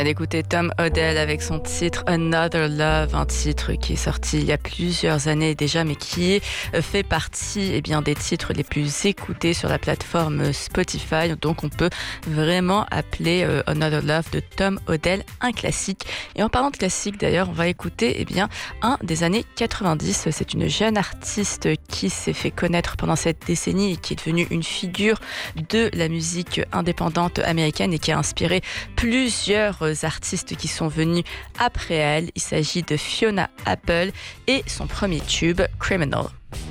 D'écouter Tom Odell avec son titre Another Love, un titre qui est sorti il y a plusieurs années déjà, mais qui fait partie des titres les plus écoutés sur la plateforme Spotify. Donc on peut vraiment appeler Another Love de Tom Odell un classique. Et en parlant de classique d'ailleurs, on va écouter un des années 90. C'est une jeune artiste qui s'est fait connaître pendant cette décennie et qui est devenue une figure de la musique indépendante américaine et qui a inspiré plusieurs artistes qui sont venus après elle. Il s'agit de Fiona Apple et son premier tube, Criminal.